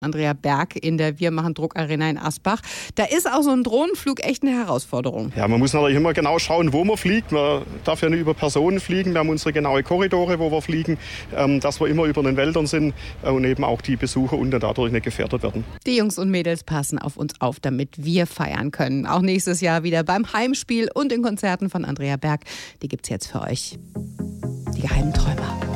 Andrea Berg in der Wir machen Druck Arena in Asbach. Da ist auch so ein Drohnenflug echt eine Herausforderung. Ja, man muss natürlich immer genau schauen, wo man fliegt. Man darf ja nicht über Personen fliegen. Wir haben unsere genaue Korridore, wo wir fliegen, dass wir immer über den Wäldern sind und eben auch die Besucher unten dadurch nicht gefährdet werden. Die Jungs und Mädels passen auf uns auf, damit wir feiern können. Auch nächstes Jahr wieder beim Heimspiel und den Konzerten von Andrea Berg. Die gibt's jetzt für euch. Die geheimen Träumer.